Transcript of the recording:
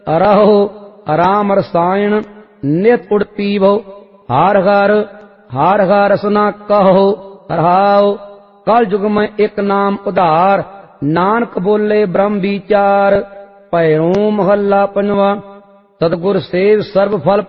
अरहो राम रसायन नित उड़ पीवो। हार हार रसना कहो रहाओ। कल युग में एक नाम उधार, नानक बोले ब्रह्म विचार। पैरों महला पंजवा, सतगुर सेव सर्व फल